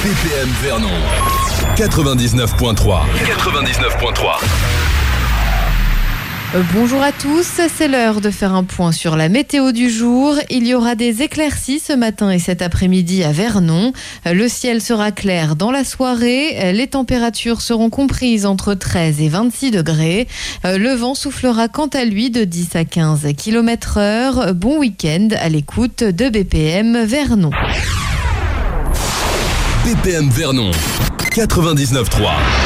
BPM Vernon 99.3. Bonjour à tous, c'est l'heure de faire un point sur la météo du jour. Il y aura des éclaircies ce matin et cet après-midi à Vernon. Le ciel sera clair dans la soirée. Les températures seront comprises entre 13 et 26 degrés. Le vent soufflera quant à lui de 10 à 15 km/h. Bon week-end à l'écoute de BPM Vernon. BPM Vernon 99.3.